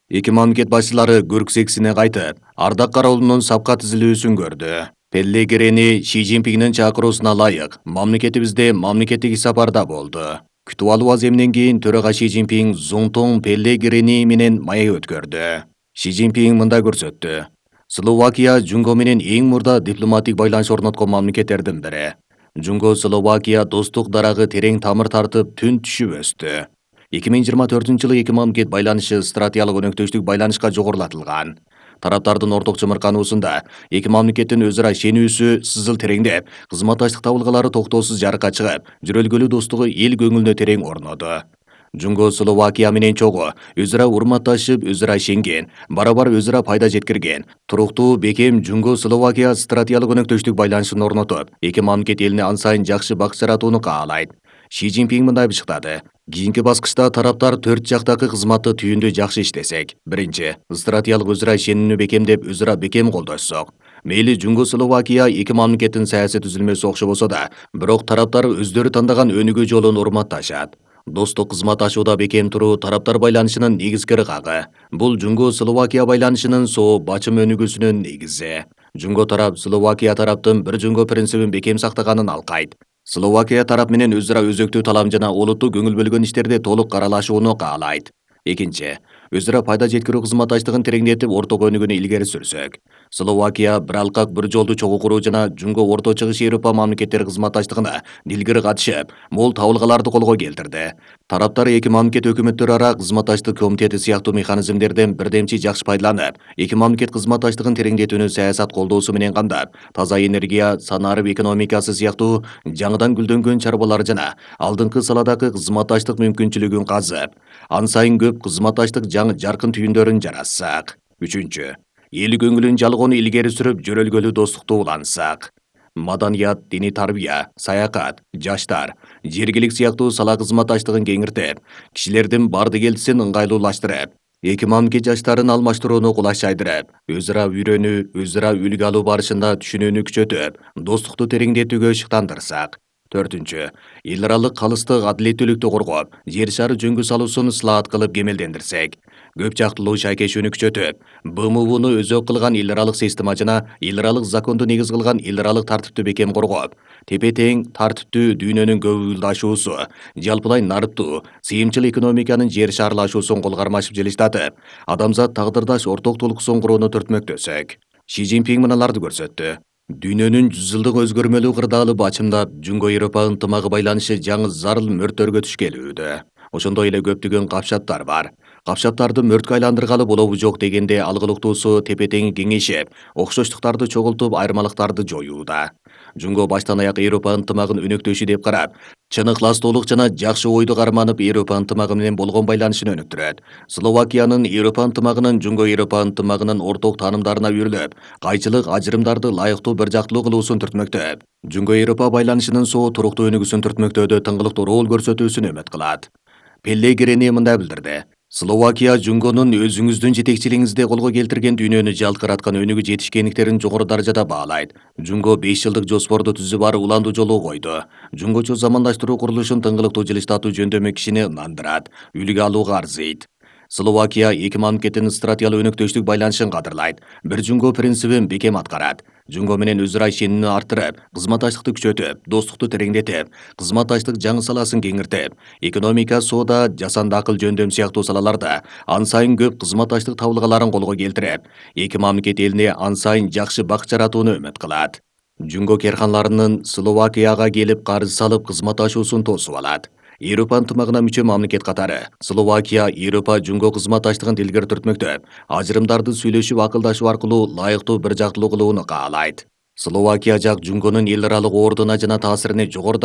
Эки мамлекет башчылары көрксексине кайтып, ардак кароолунун сапка тизилүүсүн көрдү. Пеллегрини Ши Цзиньпиңдин чакыруусуна ылайык мамлекетибизде мамлекеттик сапарда болду. Күтүп алуу аземинен кийин төрага Ши Цзиньпиң Зуңтуң Пеллегрини менен маек өткөрдү. Ши Цзиньпиң мындай көрсөттү. Словакия Жунго менен эң мурда дипломатик байланыш орноткон мамлекеттердин бири. Жунго Словакия достук дарагы терең тамыр тартып түн түшүп өстү. 2024-жылы эки мамлекет байланышы стратегиялык өнөктөштүк байланышка жогорулатылган. Тараптардын орток чымыркануусунда эки мамлекеттин өзара ишенүүсү сызыл тереңдеп, кызматташтык табылгалары токтоосуз жарыкка чыгып, жүрөлгөлүү достугу эл көңүлүнө терең орноду. Жунго Словакия менен чогуу өзара урматташып, өзара ишенген, барабар өзара пайда жеткирген, туруктуу бекем Жунго Словакия стратегиялык өнөктөштүк байланышын орнотуп, эки мамлекет элине ан сайын жакшы бак жаратууну каалайт. Ши Цзиньпиң мындай бышыктады. Кийинки баскычта тараптар төрт жактагы кызматты түйүндү жакшы иштесек. Биринчи, стратегиялык өзара ишенүүнү бекемдеп, өзара бекем колдошсок. Мейли Жунго Словакия эки мамлекеттин саясий түзүлмөсү окшобосо да, бирок тараптар өздөрү тандаган өнүгүү жолун урматташат. Достук кызматташууда бекем туруу тараптар байланышынын негизги ыргагы. Бул Жунго Словакия байланышынын соо бачым өнүгүүсүнүн негизи. Жунго тарап Словакия тараптын бир жунго принцибин бекем сактаганын алкайт. Словакия тарап менен өзара өзөктүү талам жана олуттуу көңүл бөлгөн иштерде толук каралашууну каалайт. Экинчи, өзара пайда жеткирүү кызматташтыгын тереңдетип, орток өнүгүүнү илгери сүрсөк. Словакия бир алкак бир жолду чогуу куруу жана Жунго Орто Чыгыш Европа мамлекеттери кызматташтыгына дилгири катышып, мол табылгаларды колго келтирди. Тараптар эки мамлекет өкмөттөрү ара кызматташтык комитети сыяктуу механизмдерден бирдемчи жакшы пайдаланып, эки мамлекет кызматташтыгын тереңдетүүнү саясат колдоосу менен камдап, таза энергия, санарып экономикасы сыяктуу жаңыдан гүлдөнгөн чарбалар жана алдыңкы саладагы кызматташтык мүмкүнчүлүгүн казып, ан сайын көп кызматташтык жаңы жаркын түйүндөрүн жаратсак. Үчүнчү, эл көңүлүн жалгоону илгери сүрүп, жөрөлгөлүү достукту улансак. Маданият, диний тарбия, саякат, жаштар, жергилик сыяктуу сала кызматташтыгын кеңиртип, кишилердин барды келтисин ыңгайлуулаштырып, эки мамлекет жаштарын алмаштырууну кулайчайдырып, өзара үйрөнүү, өзара үлгү алуу барышында түшүнүүнү күчөтүп, достукту тереңдетүүгө шыктандырсак. Төртүнчү, эл аралык калыстык адилеттүүлүктү коргоп, жер шары жөнгө салуусун ысылаат кылып кемелдендирсек. Көп жактылуу шайкешүүнү күчөтүп, БМУну өзөк кылган эл аралык система жана эл аралык законду негиз кылган эл аралык тартипти бекем коргоп, тепе тең тартиптүү дүйнөнүн көбүлдашуусу, жалпылай нарыктуу, сыйымчыл экономиканын жер шарлашуусун кол кармашып жылыштатып, адамзат тагдырдаш орток толкусун курууну түртмөктөсөк. Ши Цзиньпиң мыналарды көрсөттү. Дүйнөнүн 100 жылдык өзгөрмөлүү кырдаалы бачымдап, Жунго Европа ынтымагы байланышы жаңы зарыл мөрттөргө түшкелүүдө. Ошондой эле көптөгөн капшаттар бар. Капшаттарды мөрткө айландыргалы болобу жок дегенде алгылыктуусу тепе тең кеңейишип, окшоштуктарды чогултуп, айырмалыктарды жоюуда. Жунго баштан аяк Европа ынтымагын өнөктөшү деп карап, чын ыкластуулук жана жакшы ойду карманып Европа ынтымагы менен болгон байланышын өнүктүрөт. Словакиянын Европа ынтымагынын Жунго Европа ынтымагынын орток таанымдарына үйрүлүп, кайчылык ажырымдарды лайыктуу бир жактылуу кылуусун түртмөктөп, Жунго Европа байланышынын соо туруктуу өнүгүүсүн түртмөктөөдө тыңгылыктуу роль көрсөтүүсүн үмүт кылат. Пеллегрини мындай билдирди. Словакия Жунгонун өзүңүздүн жетекчилигиңизде колго келтирген дүйнөнү жалкыраткан өнүгүү жетишкендиктерин жогору даражада баалайт. Жунго 5 жылдык жоспорду түзүп ары уландуу жолу койду. Жунгочо замандаштыруу курулушун тыңгылыктуу жылыштатуу жөндөмү кишини ынандырат, үлгү алууга арзыйт. Словакия эки мамлекеттин стратегиялык өнөктөштүк байланышын кадырлайт, бир Жунго принцибин бекем аткарат. Жунго менен өзара ишенүүнү арттырып, кызматташтыкты күчөтүп, достукту тереңдетип, кызматташтык жаңы саласын кеңиртип, экономика, соода, жасанды акыл жөндөм сыяктуу салаларда ан сайын көп кызматташтык табылгаларын колго келтирип, эки мамлекет элине ан сайын жакшы бак жаратууну үмүт кылат. Жунго керканларынын Словакияга келип карыз салып кызматташуусун тосуп алат. Европа ынтымагына мүчө мамлекет катары Словакия Европа Жунго кызматташтыгын илгери түртмөктөп, ажырымдарды сүйлөшүп акылдашуу аркылуу лайыктуу бир жактылуу кылууну каалайт. Словакия жак Жунгонун эл аралык ордуна жана таасирине жогору